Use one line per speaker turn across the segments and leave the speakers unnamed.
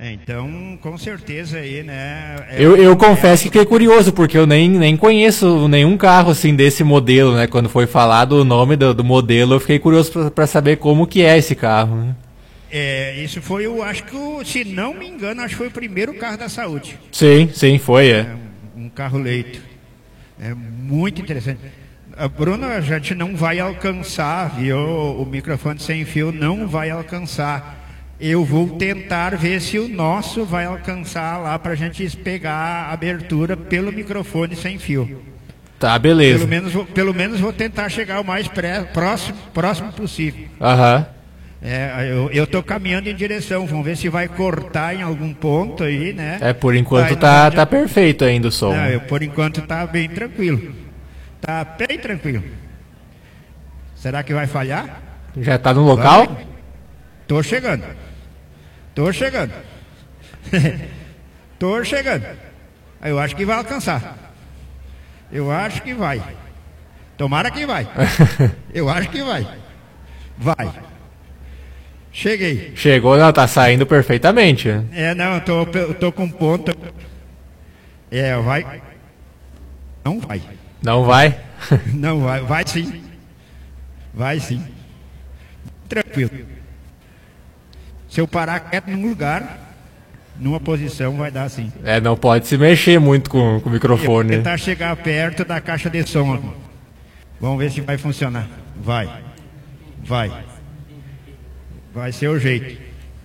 Então, com certeza aí, né?
Eu confesso que fiquei curioso, porque eu nem conheço nenhum carro assim desse modelo, né? Quando foi falado o nome do modelo, eu fiquei curioso para saber como que é esse carro, né?
Isso foi, acho que, se não me engano, acho que foi o primeiro carro da saúde.
Sim, foi,
um carro leito. É muito interessante. Bruno, a gente não vai alcançar, viu? O microfone sem fio não vai alcançar. Eu vou tentar ver se o nosso vai alcançar lá para a gente pegar a abertura pelo microfone sem fio.
Tá, beleza.
Pelo menos vou tentar chegar o mais próximo possível.
Aham.
Eu estou caminhando em direção, vamos ver se vai cortar em algum ponto aí, né?
Por enquanto tá perfeito ainda o som.
Não, por enquanto tá bem tranquilo. Tá bem tranquilo. Será que vai falhar?
Já tá no local?
Tô chegando. Tô chegando. Eu acho que vai alcançar. Eu acho que vai. Tomara que vai. Eu acho que vai. Vai. Cheguei.
Chegou, não, tá saindo perfeitamente.
Não, eu tô com ponto. Vai. Não vai.
Não vai?
Não vai. Vai sim. Vai sim. Tranquilo. Se eu parar quieto num lugar, numa posição, vai dar sim.
Não pode se mexer muito com o microfone.
Eu vou tentar chegar perto da caixa de som. Vamos ver se vai funcionar. Vai. Vai ser o jeito.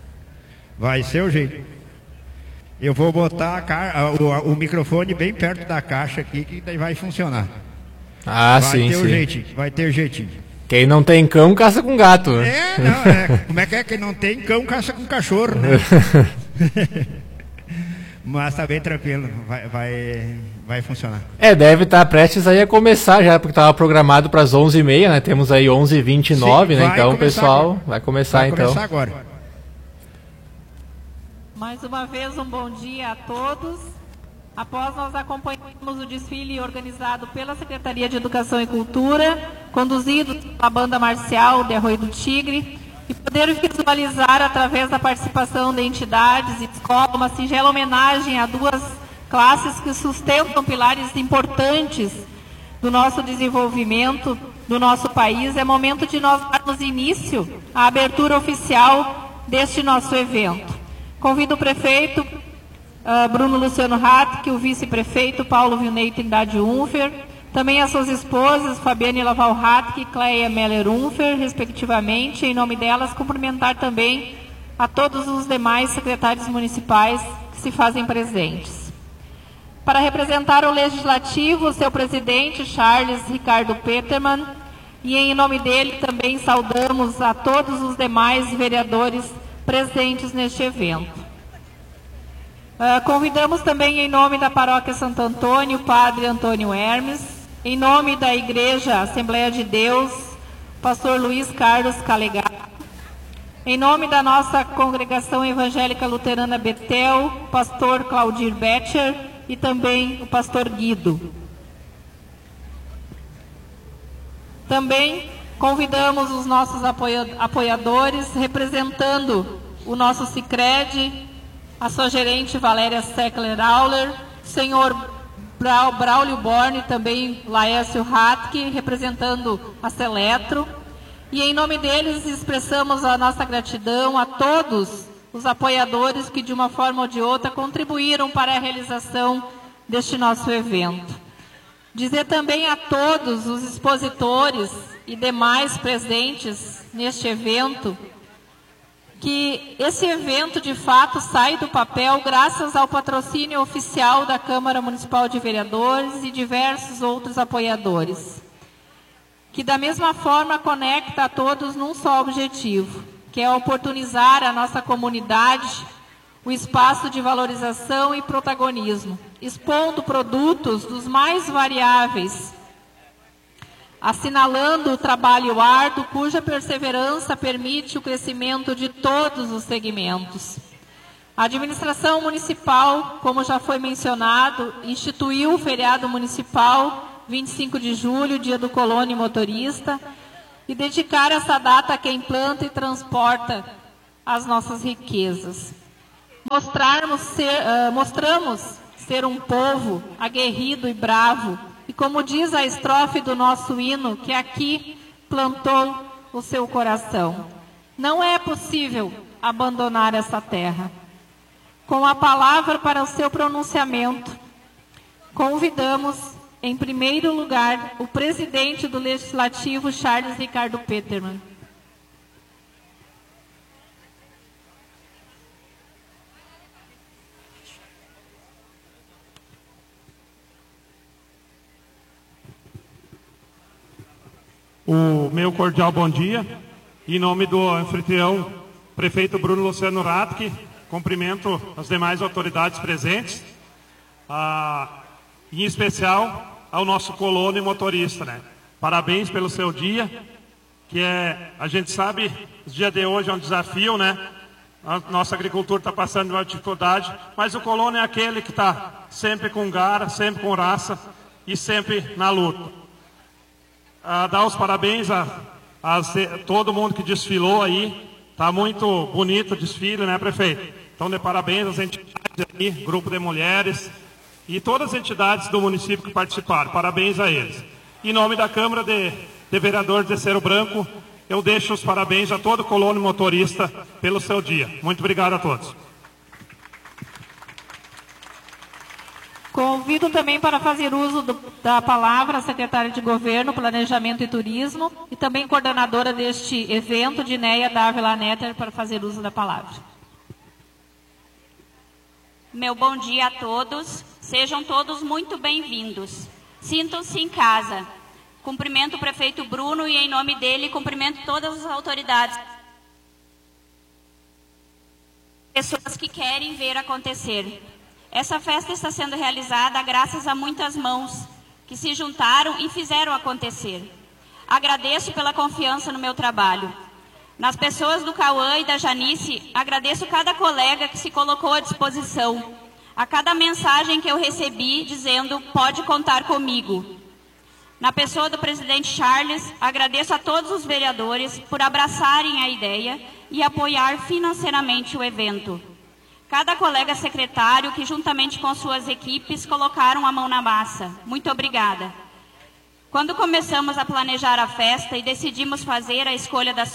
Eu vou botar o microfone bem perto da caixa aqui, que daí vai funcionar. Vai ter jeitinho.
Quem não tem cão, caça com gato.
Como é que é? Quem não tem cão, caça com cachorro, né? Mas tá bem tranquilo, vai funcionar.
Deve estar prestes aí a começar já, porque estava programado para as 11h30, né? Temos aí 11h29, né? Então o pessoal
agora.
vai começar então.
Vai começar agora.
Mais uma vez, um bom dia a todos. Após nós acompanhamos o desfile organizado pela Secretaria de Educação e Cultura, conduzido pela banda marcial de Arroio do Tigre, e poder visualizar, através da participação de entidades e escola, uma singela homenagem a duas classes que sustentam pilares importantes do nosso desenvolvimento, do nosso país. É momento de nós darmos início à abertura oficial deste nosso evento. Convido o prefeito Bruno Luciano Hartke, o vice-prefeito Paulo Vilney Trindade Unfer, também as suas esposas, Fabiane Laval Hartke e Cleia Meller Unfer, respectivamente. Em nome delas, cumprimentar também a todos os demais secretários municipais que se fazem presentes. Para representar o Legislativo, seu presidente, Charles Ricardo Petermann, e em nome dele também saudamos a todos os demais vereadores presentes neste evento. Convidamos também, em nome da Paróquia Santo Antônio, o Padre Antônio Hermes, em nome da Igreja Assembleia de Deus, Pastor Luiz Carlos Calegari, em nome da nossa Congregação Evangélica Luterana Betel, Pastor Claudir Betcher e também o Pastor Guido. Também convidamos os nossos apoiadores, representando o nosso Sicredi, a sua gerente Valéria Seckler-Auler, senhor Braulio Borne, também Laércio Hartke, representando a Seletro. E em nome deles expressamos a nossa gratidão a todos os apoiadores que de uma forma ou de outra contribuíram para a realização deste nosso evento. Dizer também a todos os expositores e demais presentes neste evento que esse evento, de fato, sai do papel graças ao patrocínio oficial da Câmara Municipal de Vereadores e diversos outros apoiadores, que da mesma forma conecta a todos num só objetivo, que é oportunizar à nossa comunidade o espaço de valorização e protagonismo, expondo produtos dos mais variáveis, assinalando o trabalho árduo cuja perseverança permite o crescimento de todos os segmentos. A administração municipal, como já foi mencionado, instituiu o feriado municipal 25 de julho, dia do colono e motorista, e dedicar essa data a quem planta e transporta as nossas riquezas. mostramos ser um povo aguerrido e bravo, e como diz a estrofe do nosso hino, que aqui plantou o seu coração. Não é possível abandonar essa terra. Com a palavra para o seu pronunciamento, convidamos, em primeiro lugar, o presidente do Legislativo, Charles Ricardo Petermann.
O meu cordial bom dia. Em nome do anfitrião, prefeito Bruno Luciano Radke, cumprimento as demais autoridades presentes, em especial ao nosso colono e motorista, né? Parabéns pelo seu dia, que a gente sabe, o dia de hoje é um desafio, né? A nossa agricultura está passando uma dificuldade, mas o colono é aquele que está sempre com garra, sempre com raça e sempre na luta. Dar os parabéns a todo mundo que desfilou aí. Está muito bonito o desfile, né, prefeito? Então, de parabéns às entidades aí, grupo de mulheres e todas as entidades do município que participaram. Parabéns a eles. Em nome da Câmara de Vereadores de Cerro Branco, eu deixo os parabéns a todo colono e motorista pelo seu dia. Muito obrigado a todos.
Convido também para fazer uso da palavra a secretária de Governo, Planejamento e Turismo e também coordenadora deste evento, Dineia Dávila Netter, para fazer uso da palavra.
Meu bom dia a todos. Sejam todos muito bem-vindos. Sintam-se em casa. Cumprimento o prefeito Bruno e, em nome dele, cumprimento todas as autoridades. Pessoas que querem ver acontecer. Essa festa está sendo realizada graças a muitas mãos que se juntaram e fizeram acontecer. Agradeço pela confiança no meu trabalho. Nas pessoas do Cauã e da Janice, agradeço cada colega que se colocou à disposição, a cada mensagem que eu recebi dizendo, pode contar comigo. Na pessoa do presidente Charles, agradeço a todos os vereadores por abraçarem a ideia e apoiar financeiramente o evento. Cada colega secretário que, juntamente com suas equipes, colocaram a mão na massa. Muito obrigada. Quando começamos a planejar a festa e decidimos fazer a escolha das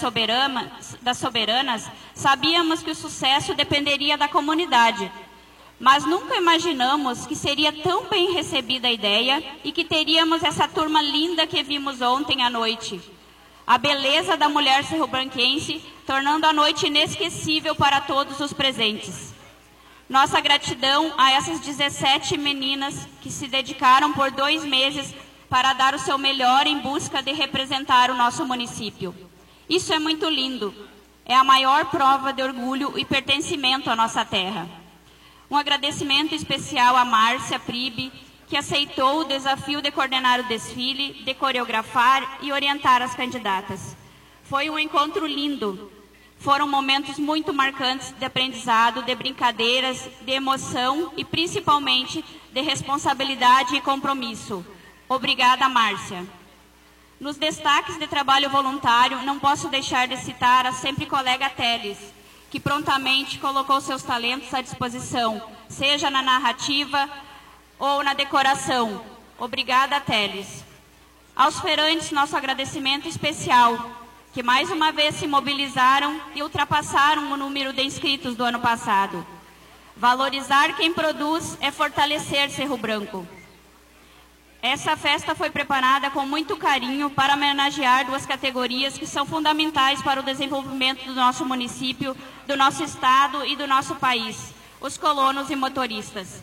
soberanas, sabíamos que o sucesso dependeria da comunidade. Mas nunca imaginamos que seria tão bem recebida a ideia e que teríamos essa turma linda que vimos ontem à noite. A beleza da mulher cerro-branquense, tornando a noite inesquecível para todos os presentes. Nossa gratidão a essas 17 meninas que se dedicaram por 2 meses para dar o seu melhor em busca de representar o nosso município. Isso é muito lindo. É a maior prova de orgulho e pertencimento à nossa terra. Um agradecimento especial à Márcia Pribe, que aceitou o desafio de coordenar o desfile, de coreografar e orientar as candidatas. Foi um encontro lindo. Foram momentos muito marcantes de aprendizado, de brincadeiras, de emoção e principalmente de responsabilidade e compromisso. Obrigada, Márcia. Nos destaques de trabalho voluntário, não posso deixar de citar a sempre colega Teles, que prontamente colocou seus talentos à disposição, seja na narrativa ou na decoração. Obrigada, Teles. Aos feirantes, nosso agradecimento especial, que mais uma vez se mobilizaram e ultrapassaram o número de inscritos do ano passado. Valorizar quem produz é fortalecer Cerro Branco. Essa festa foi preparada com muito carinho para homenagear 2 categorias que são fundamentais para o desenvolvimento do nosso município, do nosso estado e do nosso país, os colonos e motoristas.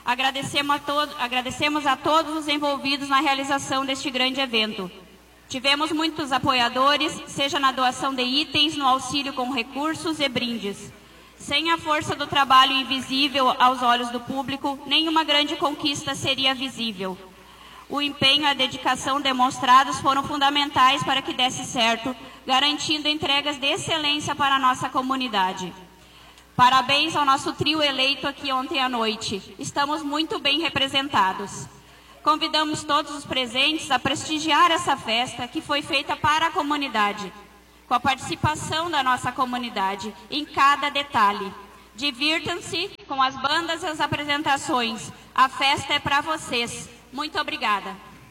Agradecemos a todos os envolvidos na realização deste grande evento. Tivemos muitos apoiadores, seja na doação de itens, no auxílio com recursos e brindes. Sem a força do trabalho invisível aos olhos do público, nenhuma grande conquista seria visível. O empenho e a dedicação demonstrados foram fundamentais para que desse certo, garantindo entregas de excelência para a nossa comunidade. Parabéns ao nosso trio eleito aqui ontem à noite. Estamos muito bem representados. Convidamos todos os presentes a prestigiar essa festa que foi feita para a comunidade, com a participação da nossa comunidade em cada detalhe. Divirtam-se com as bandas e as apresentações. A festa é para vocês. Muito obrigada.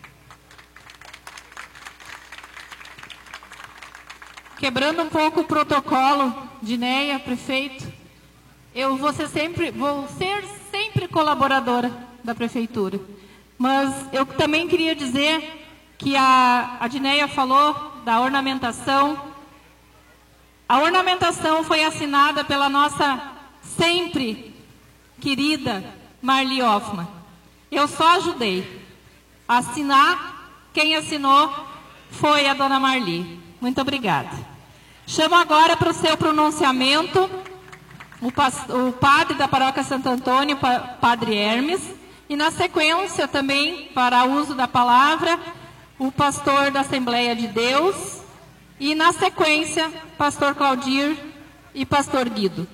Quebrando um pouco o protocolo, Dineia, prefeito, eu vou ser sempre colaboradora da prefeitura. Mas eu também queria dizer que a Dineia falou da ornamentação. A ornamentação foi assinada pela nossa sempre querida Marli Hoffmann. Eu só ajudei a assinar. Quem assinou foi a dona Marli. Muito obrigada. Chamo agora para o seu pronunciamento o padre da paróquia Santo Antônio, padre Hermes, e na sequência também, para uso da palavra, o pastor da Assembleia de Deus, e na sequência, pastor Claudir e pastor Guido.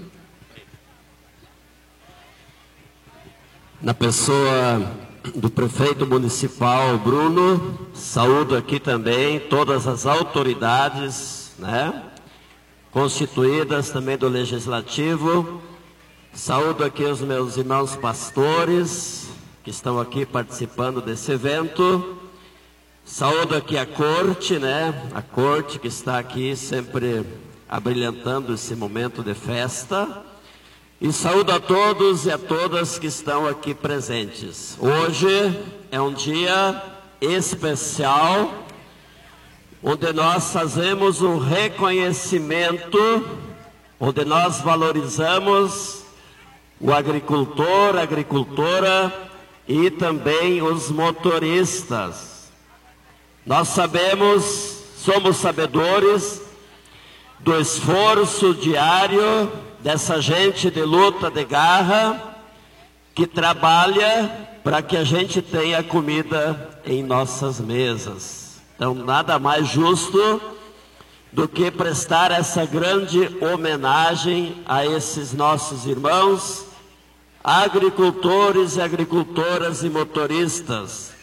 Na pessoa do prefeito municipal Bruno, saúdo aqui também todas as autoridades, constituídas também do Legislativo. Saúdo aqui os meus irmãos pastores que estão aqui participando desse evento. Saúdo aqui a corte, a corte que está aqui sempre abrilhantando esse momento de festa. E saúdo a todos e a todas que estão aqui presentes. Hoje é um dia especial, onde nós fazemos um reconhecimento, onde nós valorizamos o agricultor, a agricultora e também os motoristas. Nós somos sabedores do esforço diário dessa gente de luta, de garra, que trabalha para que a gente tenha comida em nossas mesas. Então, nada mais justo do que prestar essa grande homenagem a esses nossos irmãos, agricultores e agricultoras e motoristas.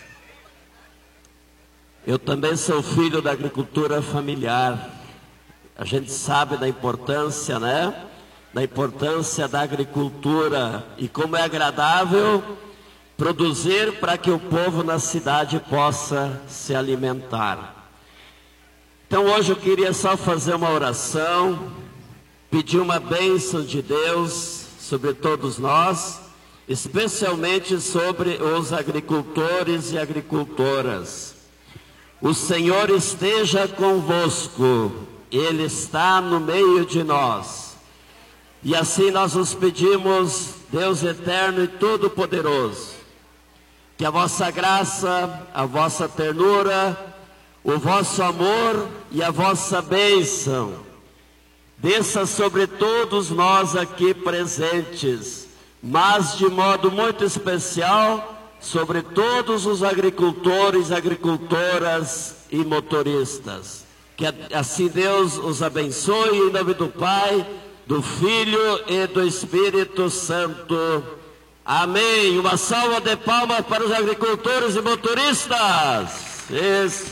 Eu também sou filho da agricultura familiar. A gente sabe da importância, da importância da agricultura e como é agradável produzir para que o povo na cidade possa se alimentar. Então hoje eu queria só fazer uma oração, pedir uma bênção de Deus sobre todos nós, especialmente sobre os agricultores e agricultoras. O Senhor esteja convosco, Ele está no meio de nós. E assim nós os pedimos, Deus eterno e todo-poderoso, que a vossa graça, a vossa ternura, o vosso amor e a vossa bênção desça sobre todos nós aqui presentes, mas de modo muito especial sobre todos os agricultores, agricultoras e motoristas. Que assim Deus os abençoe em nome do Pai, do Filho e do Espírito Santo. Amém. Uma salva de palmas para os agricultores e motoristas. Isso.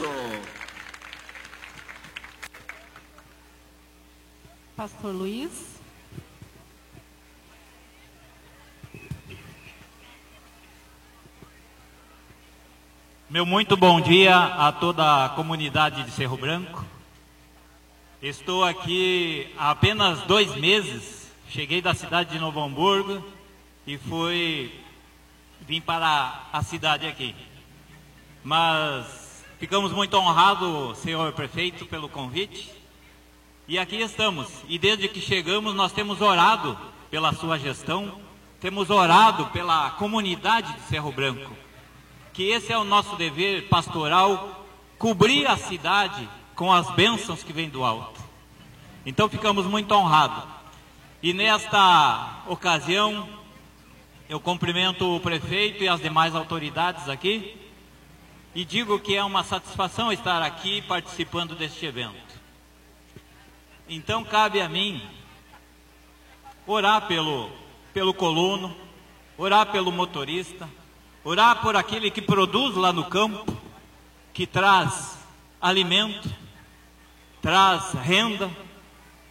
Pastor Luiz.
Meu muito bom dia a toda a comunidade de Cerro Branco. Estou aqui há apenas 2 meses, cheguei da cidade de Novo Hamburgo e vim para a cidade aqui. Mas ficamos muito honrados, senhor prefeito, pelo convite. E aqui estamos. E desde que chegamos nós temos orado pela sua gestão, temos orado pela comunidade de Cerro Branco. Que esse é o nosso dever pastoral, cobrir a cidade com as bênçãos que vêm do alto. Então ficamos muito honrados. E nesta ocasião, eu cumprimento o prefeito e as demais autoridades aqui, e digo que é uma satisfação estar aqui participando deste evento. Então cabe a mim orar pelo colono, orar pelo motorista, orar por aquele que produz lá no campo, que traz alimento, traz renda,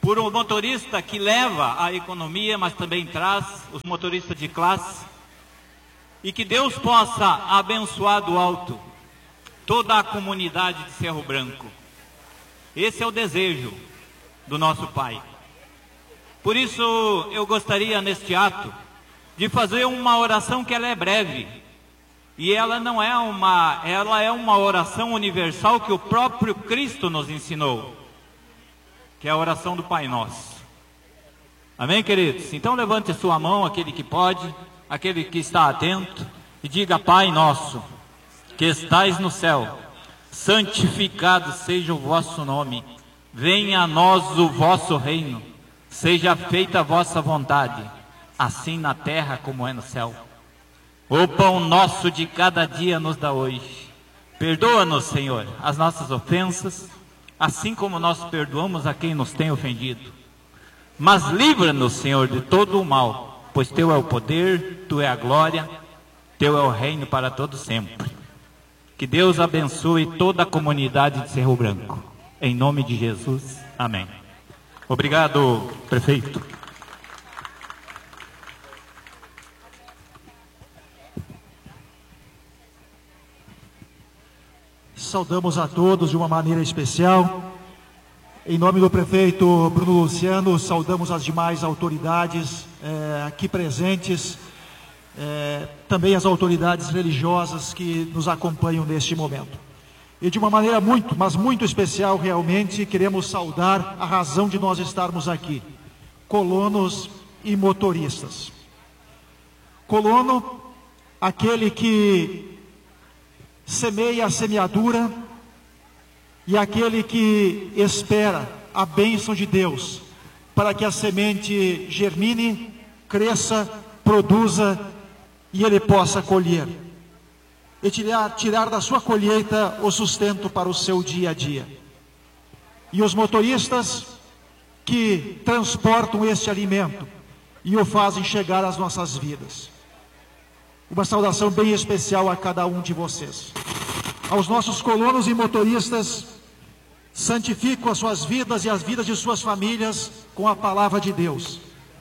por um motorista que leva a economia, mas também traz os motoristas de classe, e que Deus possa abençoar do alto toda a comunidade de Cerro Branco. Esse é o desejo do nosso Pai. Por isso eu gostaria neste ato de fazer uma oração que ela é breve, e ela é uma oração universal que o próprio Cristo nos ensinou, que é a oração do Pai Nosso. Amém, queridos? Então levante sua mão, aquele que pode, aquele que está atento, e diga: Pai Nosso, que estais no céu, santificado seja o vosso nome, venha a nós o vosso reino, seja feita a vossa vontade, assim na terra como é no céu. O pão nosso de cada dia nos dá hoje. Perdoa-nos, Senhor, as nossas ofensas, assim como nós perdoamos a quem nos tem ofendido. Mas livra-nos, Senhor, de todo o mal, pois Teu é o poder, Tu é a glória, Teu é o reino para todo sempre. Que Deus abençoe toda a comunidade de Cerro Branco. Em nome de Jesus, amém. Obrigado, prefeito.
Saudamos a todos de uma maneira especial. Em nome do prefeito Bruno Luciano, saudamos as demais autoridades aqui presentes, também as autoridades religiosas que nos acompanham neste momento. E de uma maneira muito, mas muito especial, realmente, queremos saudar a razão de nós estarmos aqui: colonos e motoristas. Colono, aquele que semeia a semeadura, e aquele que espera a bênção de Deus para que a semente germine, cresça, produza e ele possa colher e tirar da sua colheita o sustento para o seu dia a dia. E os motoristas que transportam este alimento e o fazem chegar às nossas vidas. Uma saudação bem especial a cada um de vocês. Aos nossos colonos e motoristas, santifico as suas vidas e as vidas de suas famílias com a palavra de Deus.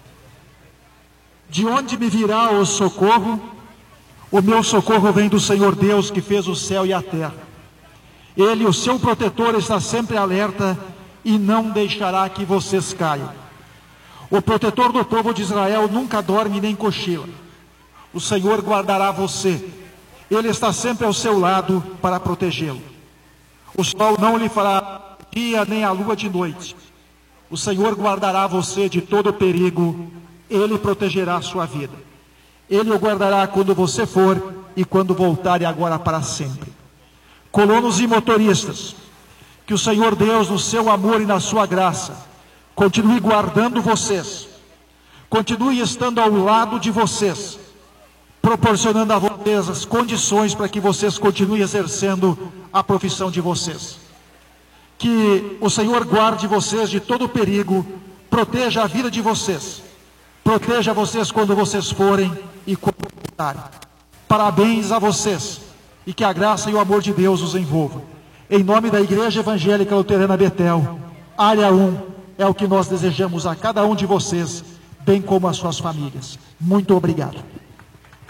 De onde me virá o socorro? O meu socorro vem do Senhor Deus, que fez o céu e a terra. Ele, o seu protetor, está sempre alerta e não deixará que vocês caiam. O protetor do povo de Israel nunca dorme nem cochila. O Senhor guardará você. Ele está sempre ao seu lado para protegê-lo. O sol não lhe fará dia nem a lua de noite. O Senhor guardará você de todo perigo. Ele protegerá a sua vida. Ele o guardará quando você for e quando voltar, e agora para sempre. Colonos e motoristas, que o Senhor Deus, no seu amor e na sua graça, continue guardando vocês, continue estando ao lado de vocês, proporcionando a vocês as condições para que vocês continuem exercendo a profissão de vocês. Que o Senhor guarde vocês de todo perigo, proteja a vida de vocês, proteja vocês quando vocês forem e quando voltarem. Parabéns a vocês, e que a graça e o amor de Deus os envolvam. Em nome da Igreja Evangélica Luterana Betel, área 1, é o que nós desejamos a cada um de vocês, bem como as suas famílias. Muito obrigado.